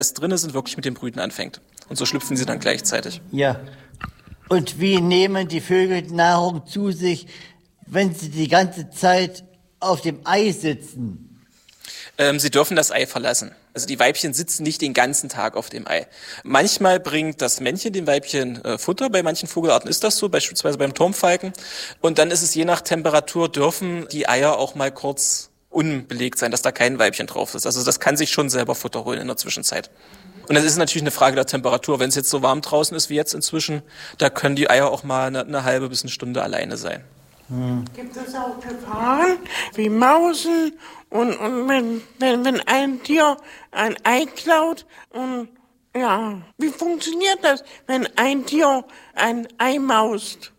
das drinne sind, wirklich mit dem Brüten anfängt. Und so schlüpfen sie dann gleichzeitig. Ja. Und wie nehmen die Vögel Nahrung zu sich, wenn sie die ganze Zeit auf dem Ei sitzen? Sie dürfen das Ei verlassen. Also die Weibchen sitzen nicht den ganzen Tag auf dem Ei. Manchmal bringt das Männchen dem Weibchen Futter. Bei manchen Vogelarten ist das so, beispielsweise beim Turmfalken. Und dann ist es je nach Temperatur, dürfen die Eier auch mal kurz unbelegt sein, dass da kein Weibchen drauf ist. Also das kann sich schon selber Futter holen in der Zwischenzeit. Und das ist natürlich eine Frage der Temperatur. Wenn es jetzt so warm draußen ist wie jetzt inzwischen, da können die Eier auch mal eine halbe bis eine Stunde alleine sein. Gibt es auch Gefahren wie Mausen und wenn ein Tier ein Ei klaut? Und ja, wie funktioniert das, wenn ein Tier ein Ei maust?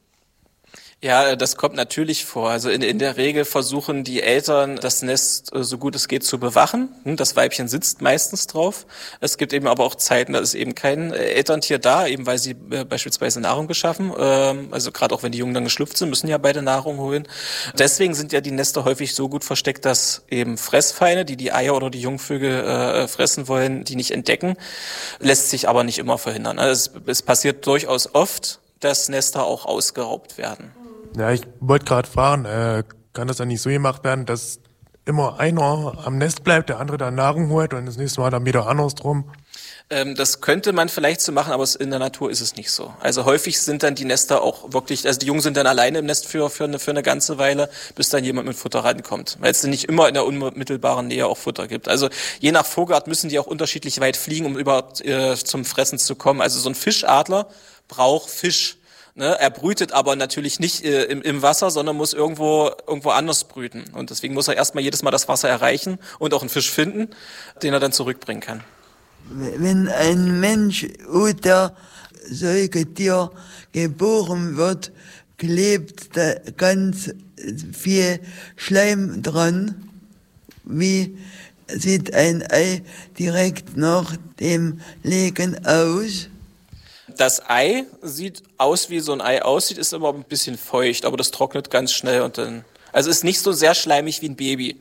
Ja, das kommt natürlich vor. Also in der Regel versuchen die Eltern, das Nest so gut es geht zu bewachen. Das Weibchen sitzt meistens drauf. Es gibt eben aber auch Zeiten, da ist eben kein Elterntier da, eben weil sie beispielsweise Nahrung beschaffen. Also gerade auch wenn die Jungen dann geschlüpft sind, müssen ja beide Nahrung holen. Deswegen sind ja die Nester häufig so gut versteckt, dass eben Fressfeinde, die die Eier oder die Jungvögel fressen wollen, die nicht entdecken. Lässt sich aber nicht immer verhindern. Also es passiert durchaus oft, dass Nester auch ausgeraubt werden. Ja, ich wollte gerade fragen, kann das dann nicht so gemacht werden, dass immer einer am Nest bleibt, der andere dann Nahrung holt und das nächste Mal dann wieder andersrum? Das könnte man vielleicht so machen, aber in der Natur ist es nicht so. Also häufig sind dann die Nester auch wirklich, also die Jungen sind dann alleine im Nest für eine ganze Weile, bis dann jemand mit Futter rankommt. Weil es nicht immer in der unmittelbaren Nähe auch Futter gibt. Also je nach Vogelart müssen die auch unterschiedlich weit fliegen, um überhaupt zum Fressen zu kommen. Also so ein Fischadler braucht Fisch. Ne, er brütet aber natürlich nicht im Wasser, sondern muss irgendwo anders brüten. Und deswegen muss er erstmal jedes Mal das Wasser erreichen und auch einen Fisch finden, den er dann zurückbringen kann. Wenn ein Mensch oder Säugetier geboren wird, klebt da ganz viel Schleim dran. Wie sieht ein Ei direkt nach dem Legen aus? Das Ei sieht aus, wie so ein Ei aussieht, ist aber ein bisschen feucht, aber das trocknet ganz schnell und dann, also ist nicht so sehr schleimig wie ein Baby.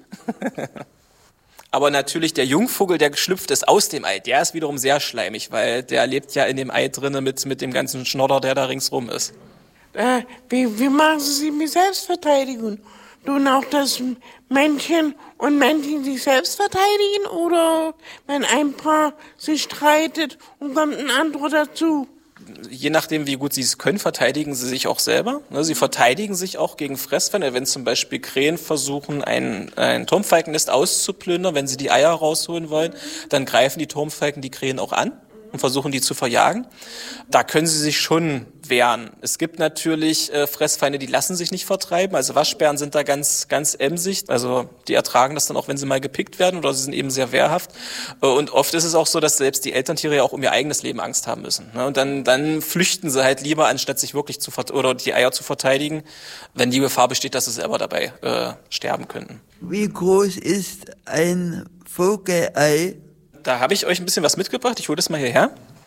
Aber natürlich der Jungvogel, der geschlüpft ist aus dem Ei, der ist wiederum sehr schleimig, weil der lebt ja in dem Ei drinnen mit dem ganzen Schnodder, der da ringsrum ist. Wie machen Sie mit Selbstverteidigung? Tun auch das Männchen und Männchen sich selbst verteidigen oder wenn ein Paar sich streitet und kommt ein anderer dazu? Je nachdem, wie gut sie es können, verteidigen sie sich auch selber. Sie verteidigen sich auch gegen Fressfeinde. Wenn zum Beispiel Krähen versuchen, ein Turmfalkennest auszuplündern, wenn sie die Eier rausholen wollen, dann greifen die Turmfalken die Krähen auch an und versuchen, die zu verjagen. Da können sie sich schon wehren. Es gibt natürlich Fressfeinde, die lassen sich nicht vertreiben. Also Waschbären sind da ganz, ganz emsig. Also die ertragen das dann auch, wenn sie mal gepickt werden oder sie sind eben sehr wehrhaft. Und oft ist es auch so, dass selbst die Elterntiere ja auch um ihr eigenes Leben Angst haben müssen. Und dann flüchten sie halt lieber, anstatt sich wirklich oder die Eier zu verteidigen, wenn die Gefahr besteht, dass sie selber dabei sterben könnten. Wie groß ist ein Vogelei? Da habe ich euch ein bisschen was mitgebracht. Ich hole das mal hierher.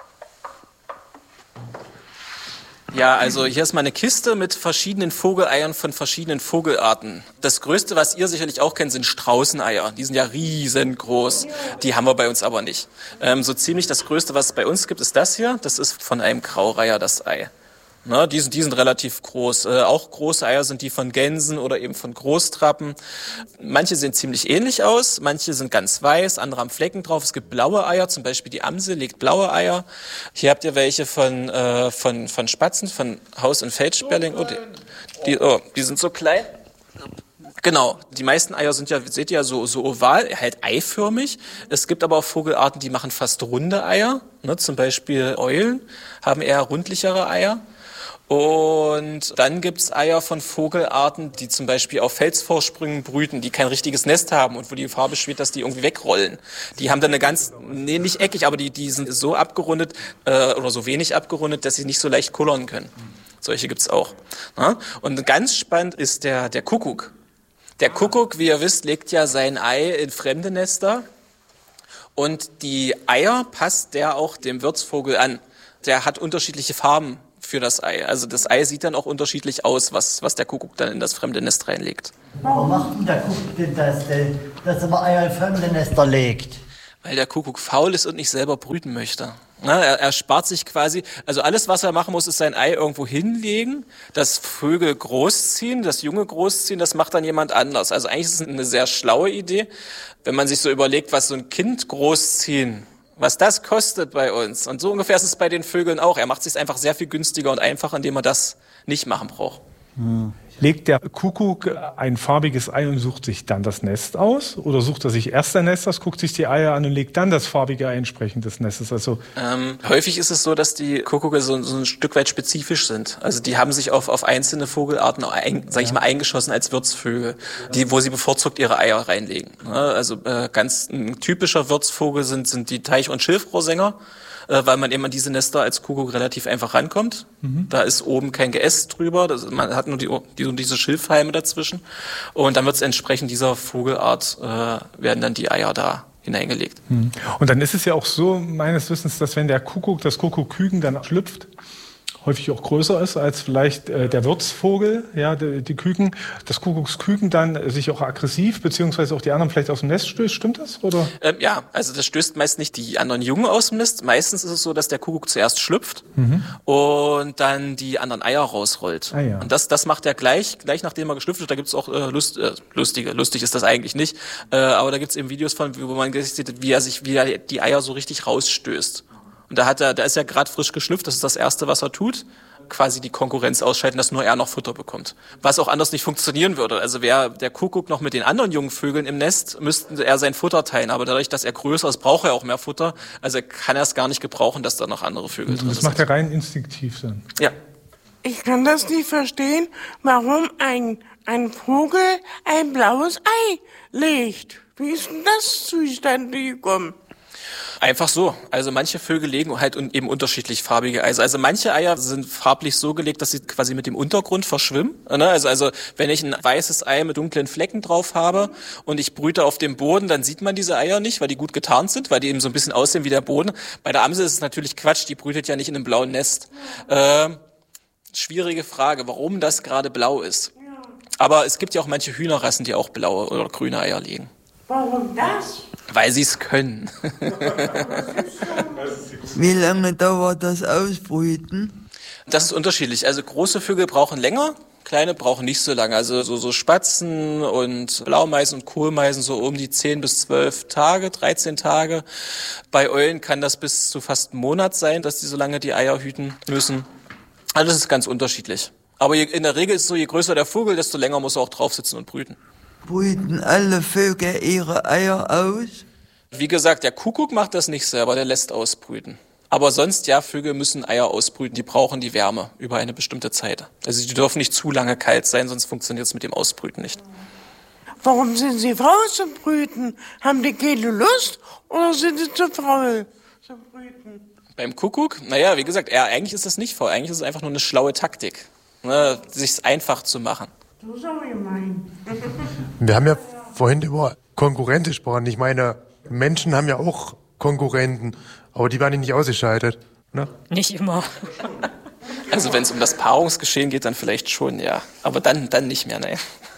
Ja, also hier ist mal eine Kiste mit verschiedenen Vogeleiern von verschiedenen Vogelarten. Das Größte, was ihr sicherlich auch kennt, sind Straußeneier. Die sind ja riesengroß. Die haben wir bei uns aber nicht. So ziemlich das Größte, was es bei uns gibt, ist das hier. Das ist von einem Graureiher, das Ei. Na, die sind relativ groß. Auch große Eier sind die von Gänsen oder eben von Großtrappen. Manche sehen ziemlich ähnlich aus, manche sind ganz weiß, andere haben Flecken drauf. Es gibt blaue Eier, zum Beispiel die Amsel legt blaue Eier. Hier habt ihr welche von Spatzen, von Haus- und Feldsperling. Die sind so klein. Genau, die meisten Eier sind ja, seht ihr, so oval, halt eiförmig. Es gibt aber auch Vogelarten, die machen fast runde Eier. Ne, zum Beispiel Eulen haben eher rundlichere Eier. Und dann gibt's Eier von Vogelarten, die zum Beispiel auf Felsvorsprüngen brüten, die kein richtiges Nest haben und wo die Gefahr besteht, dass die irgendwie wegrollen. Die haben dann nicht eckig, aber die sind so abgerundet oder so wenig abgerundet, dass sie nicht so leicht kullern können. Solche gibt's auch. Ja? Und ganz spannend ist der Kuckuck. Der Kuckuck, wie ihr wisst, legt ja sein Ei in fremde Nester und die Eier passt der auch dem Wirtsvogel an. Der hat unterschiedliche Farben für das Ei. Also das Ei sieht dann auch unterschiedlich aus, was der Kuckuck dann in das fremde Nest reinlegt. Warum macht denn der Kuckuck denn das, dass er mal Eier in fremde Nester legt? Weil der Kuckuck faul ist und nicht selber brüten möchte. Na, er spart sich quasi, also alles, was er machen muss, ist sein Ei irgendwo hinlegen, das Vögel großziehen, das Junge großziehen, das macht dann jemand anders. Also eigentlich ist es eine sehr schlaue Idee, wenn man sich so überlegt, was so ein Kind großziehen, was das kostet bei uns. Und so ungefähr ist es bei den Vögeln auch. Er macht es sich einfach sehr viel günstiger und einfacher, indem er das nicht machen braucht. Legt der Kuckuck ein farbiges Ei und sucht sich dann das Nest aus? Oder sucht er sich erst ein Nest aus, guckt sich die Eier an und legt dann das farbige Ei entsprechend des Nestes? Also häufig ist es so, dass die Kuckucke so ein Stück weit spezifisch sind. Also die haben sich auf einzelne Vogelarten, eingeschossen als Wirtsvögel, wo sie bevorzugt ihre Eier reinlegen. Also ganz ein typischer Wirtsvogel sind die Teich- und Schilfrohrsänger, weil man eben an diese Nester als Kuckuck relativ einfach rankommt. Da ist oben kein Geäst drüber, man hat nur diese Schilfhalme dazwischen. Und dann wird es entsprechend dieser Vogelart, werden dann die Eier da hineingelegt. Und dann ist es ja auch so, meines Wissens, dass wenn der Kuckuck, das Kuckuckküken dann schlüpft, häufig auch größer ist als vielleicht der Wirtsvogel, ja, die Küken, das Kuckucksküken dann sich auch aggressiv, beziehungsweise auch die anderen vielleicht aus dem Nest stößt. Stimmt das? Oder? Ja, also das stößt meist nicht die anderen Jungen aus dem Nest. Meistens ist es so, dass der Kuckuck zuerst schlüpft und dann die anderen Eier rausrollt. Ah, ja. Und das macht er gleich nachdem er geschlüpft ist. Da gibt's auch lustig ist das eigentlich nicht, aber da gibt's eben Videos von, wo man sieht, wie er die Eier so richtig rausstößt. Und da ist er gerade frisch geschlüpft, das ist das Erste, was er tut, quasi die Konkurrenz ausschalten, dass nur er noch Futter bekommt. Was auch anders nicht funktionieren würde. Also wäre der Kuckuck noch mit den anderen jungen Vögeln im Nest, müssten er sein Futter teilen. Aber dadurch, dass er größer ist, braucht er auch mehr Futter. Also kann er es gar nicht gebrauchen, dass da noch andere Vögel drin sind. Das macht er rein instinktiv dann. Ja. Ich kann das nicht verstehen, warum ein Vogel ein blaues Ei legt. Wie ist denn das zustande gekommen? Einfach so. Also manche Vögel legen halt eben unterschiedlich farbige Eier. Also manche Eier sind farblich so gelegt, dass sie quasi mit dem Untergrund verschwimmen. Also wenn ich ein weißes Ei mit dunklen Flecken drauf habe und ich brüte auf dem Boden, dann sieht man diese Eier nicht, weil die gut getarnt sind, weil die eben so ein bisschen aussehen wie der Boden. Bei der Amsel ist es natürlich Quatsch, die brütet ja nicht in einem blauen Nest. Schwierige Frage, warum das gerade blau ist. Aber es gibt ja auch manche Hühnerrassen, die auch blaue oder grüne Eier legen. Warum das? Weil sie es können. Wie lange dauert das Ausbrüten? Das ist unterschiedlich. Also große Vögel brauchen länger, kleine brauchen nicht so lange. Also so Spatzen und Blaumeisen und Kohlmeisen so um die 10 bis 12 Tage, 13 Tage. Bei Eulen kann das bis zu fast einen Monat sein, dass die so lange die Eier hüten müssen. Also das ist ganz unterschiedlich. Aber in der Regel ist es so, je größer der Vogel, desto länger muss er auch drauf sitzen und brüten. Brüten alle Vögel ihre Eier aus? Wie gesagt, der Kuckuck macht das nicht selber, der lässt ausbrüten. Aber sonst, ja, Vögel müssen Eier ausbrüten, die brauchen die Wärme über eine bestimmte Zeit. Also die dürfen nicht zu lange kalt sein, sonst funktioniert es mit dem Ausbrüten nicht. Warum sind sie faul zum Brüten? Haben die keine Lust oder sind sie zu faul zum Brüten? Beim Kuckuck, naja, wie gesagt, eigentlich ist das nicht faul, eigentlich ist es einfach nur eine schlaue Taktik, ne, sich's einfach zu machen. Das ist aber gemein. Wir haben ja vorhin über Konkurrenten gesprochen. Ich meine, Menschen haben ja auch Konkurrenten, aber die werden nicht ausgeschaltet. Ne? Nicht immer. Also wenn es um das Paarungsgeschehen geht, dann vielleicht schon, ja. Aber dann nicht mehr, nein.